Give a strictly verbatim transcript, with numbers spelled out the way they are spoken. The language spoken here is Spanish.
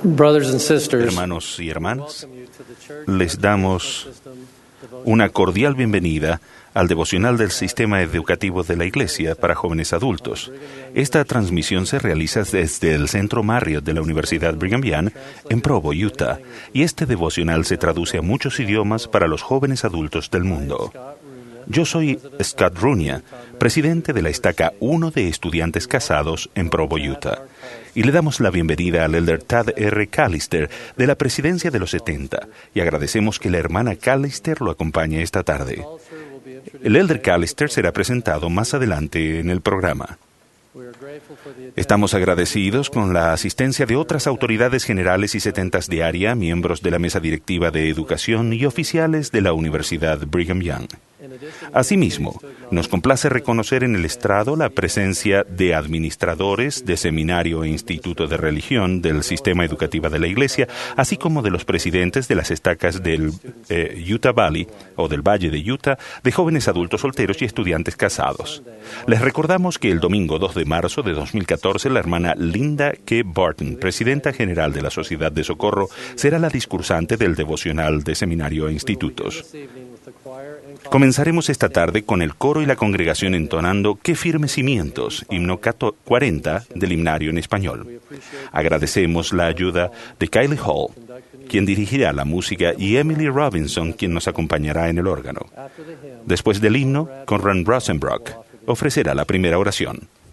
Brothers and sisters, Hermanos y hermanas, les damos una cordial bienvenida al devocional del Sistema Educativo de la Iglesia para jóvenes adultos. Esta transmisión se realiza desde el Centro Marriott de la Universidad Brigham Young en Provo, Utah, y este devocional se traduce a muchos idiomas para los jóvenes adultos del mundo. Yo soy Scott Runia, presidente de la Estaca uno de Estudiantes Casados en Provo, Utah, y le damos la bienvenida al Elder Tad R. Callister de la Presidencia de los setenta, y agradecemos que la hermana Callister lo acompañe esta tarde. El Elder Callister será presentado más adelante en el programa. Estamos agradecidos con la asistencia de otras autoridades generales y setentas de área, miembros de la mesa directiva de educación y oficiales de la Universidad Brigham Young. Asimismo, nos complace reconocer en el estrado la presencia de administradores de seminario e instituto de religión del sistema educativo de la Iglesia, así como de los presidentes de las estacas del eh, Utah Valley o del Valle de Utah de jóvenes adultos solteros y estudiantes casados. Les recordamos que el domingo dos de marzo de dos mil catorce, la hermana Linda K. Barton, presidenta general de la Sociedad de Socorro, será la discursante del devocional de seminario e institutos. Comenzaremos esta tarde con el coro y la congregación entonando Qué firmes cimientos, himno cuarenta del himnario en español. Agradecemos la ayuda de Kylie Hall, quien dirigirá la música, y Emily Robinson, quien nos acompañará en el órgano. Después del himno, Conrad Rosenbrock ofrecerá la primera oración.